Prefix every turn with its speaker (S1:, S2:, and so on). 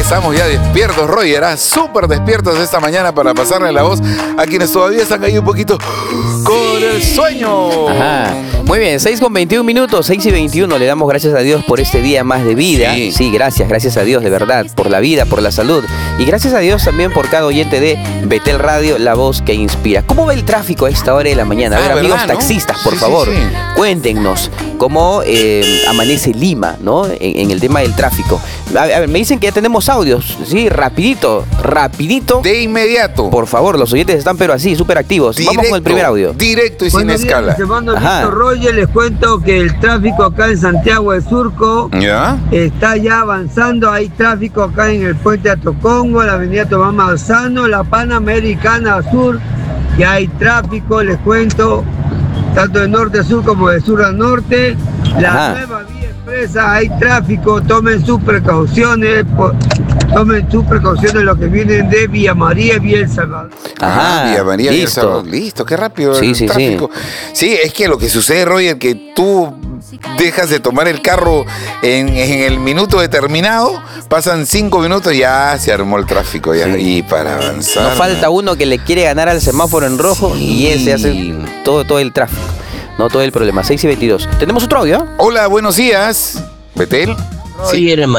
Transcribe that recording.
S1: estamos ya despiertos, Roger, súper despiertos esta mañana para pasarle la voz a quienes todavía están ahí un poquito con el sueño.
S2: Ajá. Muy bien, 6:21, 6:21. Le damos gracias a Dios por este día más de vida. Sí, gracias a Dios, de verdad, por la vida, por la salud. Y gracias a Dios también por cada oyente de Betel Radio, la voz que inspira. ¿Cómo va el tráfico a esta hora de la mañana? A ver, amigos taxistas, por favor, cuéntenos cómo amanece Lima, ¿no? En el tema del tráfico. A ver, me dicen que ya tenemos audios, ¿sí? Rapidito.
S1: De inmediato.
S2: Por favor, los oyentes están pero así, súper activos. Vamos con el primer audio.
S1: Directo y sin escala.
S3: Roger, les cuento que el tráfico acá en Santiago de Surco está ya avanzando. Hay tráfico acá en el puente Atocongo, la avenida Tomás Marzano, la Panamericana Sur. Ya hay tráfico, les cuento, tanto de norte a sur como de sur a norte. La nueva vía expresa, hay tráfico, tomen sus precauciones. Tomen sus precauciones los que vienen de Villa María y Villa El Salvador.
S1: Villa María y El Salvador. Listo, qué rápido el tráfico. Sí, es que lo que sucede, Roger, que tú dejas de tomar el carro en el minuto determinado, pasan 5 minutos y ya se armó el tráfico. Ya, y para avanzar.
S2: No falta uno que le quiere ganar al semáforo en rojo y ese hace todo el tráfico. No todo el problema. 6:22. ¿Tenemos otro audio?
S1: Hola, buenos días. ¿Betel?
S4: Sí, hermano.